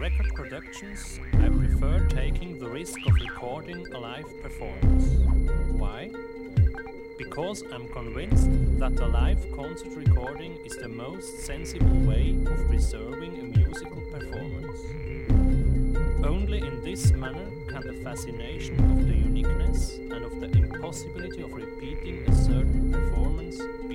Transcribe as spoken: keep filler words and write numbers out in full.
record productions, I prefer taking the risk of recording a live performance. Why? Because I'm convinced that a live concert recording is the most sensible way of preserving a musical performance. Only in this manner can the fascination of the uniqueness and of the impossibility of repeating a certain performance